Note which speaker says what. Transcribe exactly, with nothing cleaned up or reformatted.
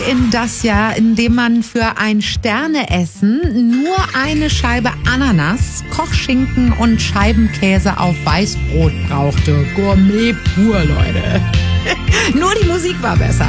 Speaker 1: In das Jahr, in dem man für ein Sterneessen nur eine Scheibe Ananas, Kochschinken und Scheibenkäse auf Weißbrot brauchte. Gourmet pur, Leute. Nur die Musik war besser.